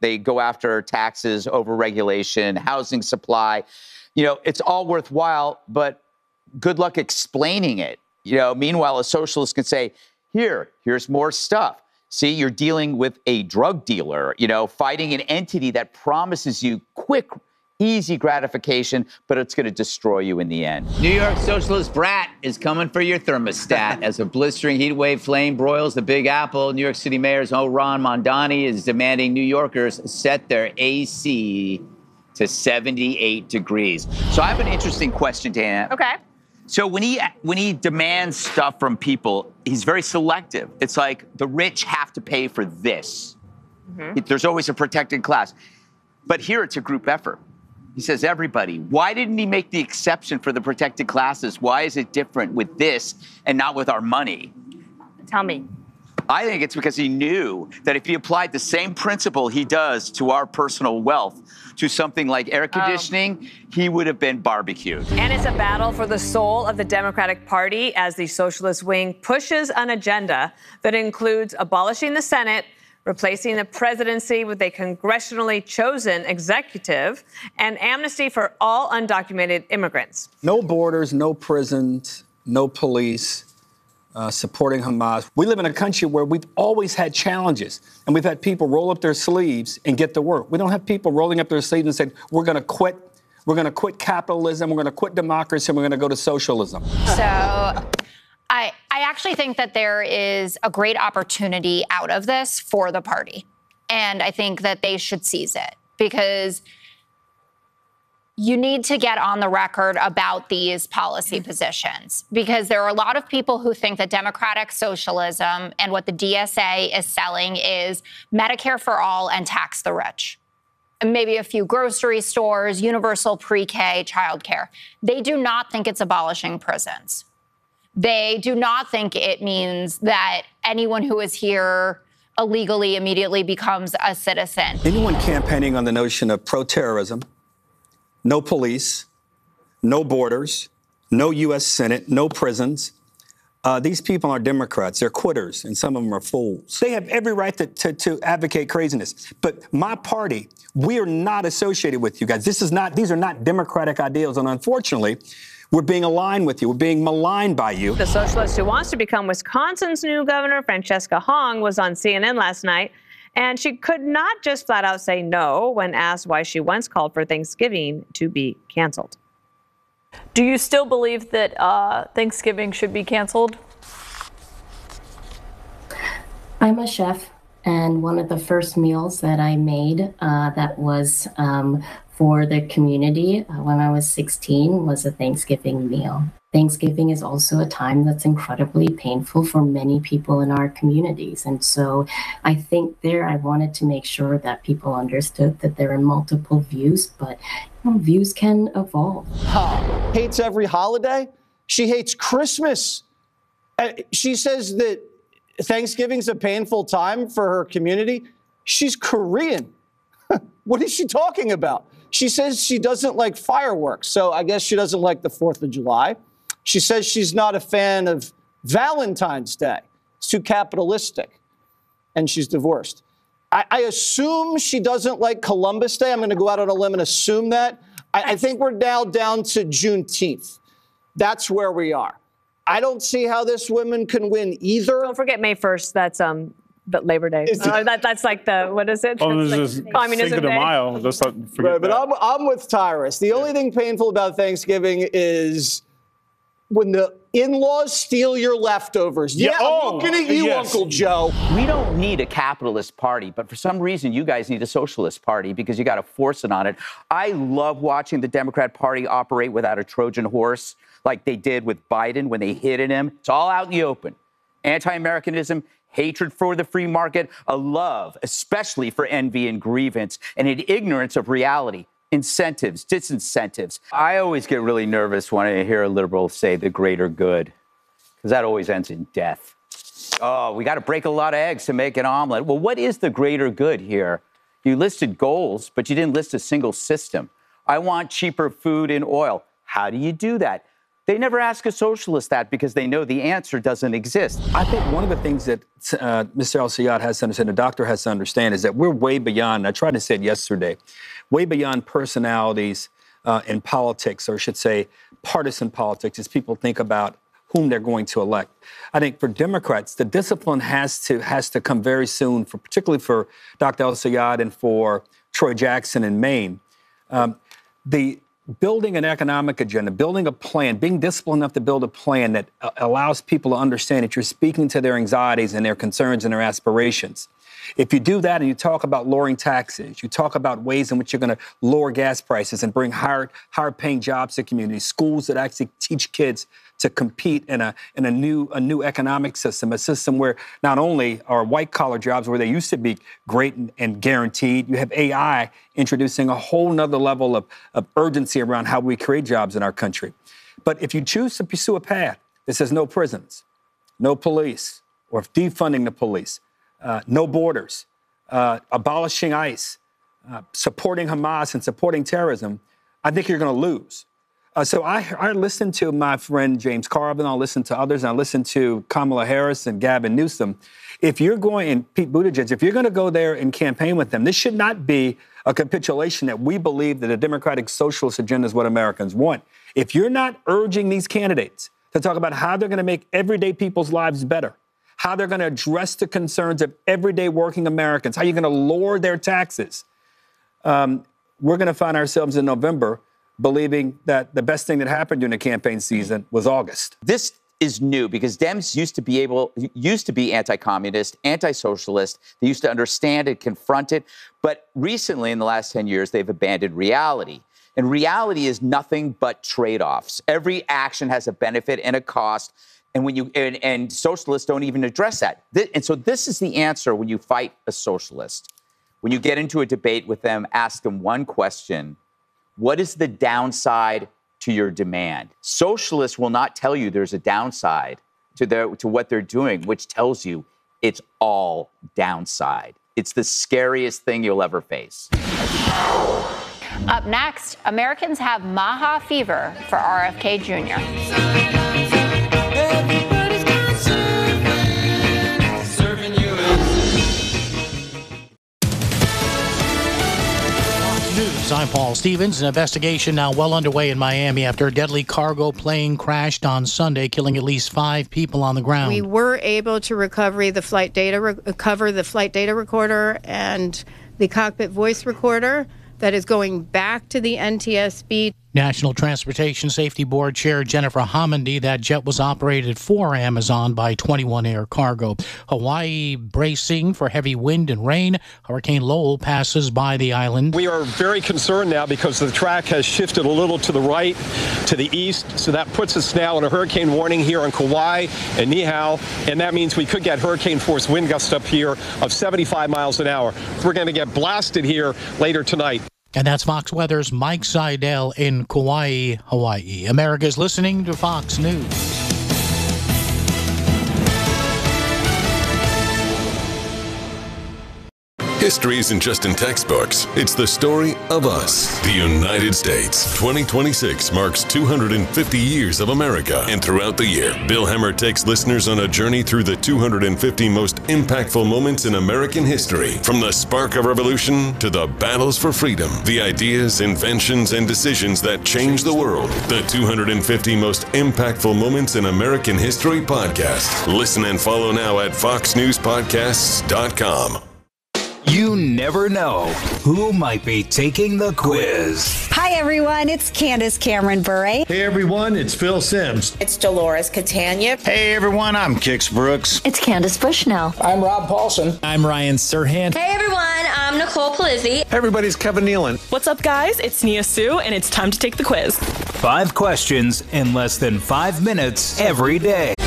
They go after taxes, overregulation, housing supply. It's all worthwhile, but good luck explaining it. Meanwhile, a socialist can say, here's more stuff. See, you're dealing with a drug dealer, fighting an entity that promises you quick, easy gratification, but it's going to destroy you in the end. New York socialist brat is coming for your thermostat. As a blistering heat wave flame broils the Big Apple, New York City Mayor Ron Mondani is demanding New Yorkers set their AC to 78 degrees. So I have an interesting question, Dana. Okay. So when he demands stuff from people, he's very selective. It's like the rich have to pay for this. Mm-hmm. There's always a protected class. But here it's a group effort. He says everybody. Why didn't he make the exception for the protected classes? Why is it different with this and not with our money? Tell me. I think it's because he knew that if he applied the same principle he does to our personal wealth to something like air conditioning, he would have been barbecued. And it's a battle for the soul of the Democratic Party as the socialist wing pushes an agenda that includes abolishing the Senate, replacing the presidency with a congressionally chosen executive, and amnesty for all undocumented immigrants. No borders, no prisons, no police. Supporting Hamas. We live in a country where we've always had challenges, and we've had people roll up their sleeves and get to work. We don't have people rolling up their sleeves and saying, we're going to quit. We're going to quit capitalism. We're going to quit democracy. And we're going to go to socialism. So I actually think that there is a great opportunity out of this for the party. And I think that they should seize it, because you need to get on the record about these policy positions, because there are a lot of people who think that democratic socialism and what the DSA is selling is Medicare for all and tax the rich. And maybe a few grocery stores, universal pre-K childcare. They do not think it's abolishing prisons. They do not think it means that anyone who is here illegally immediately becomes a citizen. Anyone campaigning on the notion of pro-terrorism, no police, no borders, no U.S. Senate, no prisons. These people are Democrats. They're quitters, and some of them are fools. They have every right to advocate craziness. But my party, we are not associated with you guys. These are not democratic ideals, and unfortunately, we're being aligned with you. We're being maligned by you. The socialist who wants to become Wisconsin's new governor, Francesca Hong, was on CNN last night. And she could not just flat out say no when asked why she once called for Thanksgiving to be canceled. Do you still believe that Thanksgiving should be canceled? I'm a chef, and one of the first meals that I made that was for the community when I was 16 was a Thanksgiving meal. Thanksgiving is also a time that's incredibly painful for many people in our communities. And so I think I wanted to make sure that people understood that there are multiple views, but views can evolve. Hates every holiday. She hates Christmas. She says that Thanksgiving's a painful time for her community. She's Korean. What is she talking about? She says she doesn't like fireworks, so I guess she doesn't like the 4th of July. She says she's not a fan of Valentine's Day. It's too capitalistic. And she's divorced. I assume she doesn't like Columbus Day. I'm going to go out on a limb and assume that. I think we're now down to Juneteenth. That's where we are. I don't see how this woman can win either. Don't forget May 1st. That's Labor Day. That's like what is it? Oh, this is Communism Cinco de Day. Mayo. Let's not forget right, but that. I'm with Tyrus. The only thing painful about Thanksgiving is when the in-laws steal your leftovers. Yeah, I'm looking at you, yes. Uncle Joe. We don't need a capitalist party, but for some reason, you guys need a socialist party because you got to force it on it. I love watching the Democrat Party operate without a Trojan horse like they did with Biden when they hit him. It's all out in the open. Anti-Americanism, hatred for the free market, a love, especially for envy and grievance, and an ignorance of reality. Incentives, disincentives. I always get really nervous when I hear a liberal say the greater good, because that always ends in death. Oh, we got to break a lot of eggs to make an omelet. Well, what is the greater good here? You listed goals, but you didn't list a single system. I want cheaper food and oil. How do you do that? They never ask a socialist that because they know the answer doesn't exist. I think one of the things that Mr. El-Sayed has to understand, the doctor has to understand, is that we're way beyond, I tried to say it yesterday, way beyond personalities in politics, or I should say partisan politics, as people think about whom they're going to elect. I think for Democrats, the discipline has to come very soon, particularly for Dr. El-Sayed and for Troy Jackson in Maine. The building an economic agenda, building a plan, being disciplined enough to build a plan that allows people to understand that you're speaking to their anxieties and their concerns and their aspirations. If you do that and you talk about lowering taxes, you talk about ways in which you're going to lower gas prices and bring higher paying jobs to communities, schools that actually teach kids to compete in a new economic system, a system where not only are white collar jobs where they used to be great and guaranteed, you have AI introducing a whole nother level of urgency around how we create jobs in our country. But if you choose to pursue a path that says no prisons, no police, or defunding the police, no borders, abolishing ICE, supporting Hamas and supporting terrorism, I think you're going to lose. So I listened to my friend James Carvin, I listened to others, and I listened to Kamala Harris and Gavin Newsom. If you're going, and Pete Buttigieg, if you're going to go there and campaign with them, this should not be a capitulation that we believe that a democratic socialist agenda is what Americans want. If you're not urging these candidates to talk about how they're going to make everyday people's lives better, how they're going to address the concerns of everyday working Americans, how you're going to lower their taxes, we're going to find ourselves in November believing that the best thing that happened during the campaign season was August. This is new because Dems used to be anti-communist, anti-socialist. They used to understand it, confront it. But recently, in the last 10 years, they've abandoned reality. And reality is nothing but trade-offs. Every action has a benefit and a cost. And and socialists don't even address that. And so this is the answer when you fight a socialist. When you get into a debate with them, ask them one question. What is the downside to your demand? Socialists will not tell you there's a downside to what they're doing, which tells you it's all downside. It's the scariest thing you'll ever face. Up next, Americans have Maha fever for RFK Jr. I'm Paul Stevens. An investigation now well underway in Miami after a deadly cargo plane crashed on Sunday, killing at least 5 people on the ground. We were able to recover the flight data recorder and the cockpit voice recorder that is going back to the NTSB. National Transportation Safety Board Chair Jennifer Homendy, that jet was operated for Amazon by 21 Air Cargo. Hawaii bracing for heavy wind and rain. Hurricane Lowell passes by the island. We are very concerned now because the track has shifted a little to the right, to the east, so that puts us now in a hurricane warning here on Kauai and Niihau, and that means we could get hurricane force wind gusts up here of 75 miles an hour. We're going to get blasted here later tonight. And that's Fox Weather's Mike Seidel in Kauai, Hawaii. America's listening to Fox News. History isn't just in textbooks. It's the story of us, the United States. 2026 marks 250 years of America. And throughout the year, Bill Hemmer takes listeners on a journey through the 250 most impactful moments in American history. From the spark of revolution to the battles for freedom, the ideas, inventions, and decisions that changed the world. The 250 most impactful moments in American history podcast. Listen and follow now at foxnewspodcasts.com. You never know who might be taking the quiz. Hi, everyone. It's Candace Cameron Bure. Hey, everyone. It's Phil Sims. It's Dolores Catania. Hey, everyone. I'm Kix Brooks. It's Candace Bushnell. I'm Rob Paulson. I'm Ryan Serhant. Hey, everyone. I'm Nicole Palizzi. Hey, everybody. It's Kevin Nealon. What's up, guys? It's Nia Sue, and it's time to take the quiz. 5 questions in less than 5 minutes every day.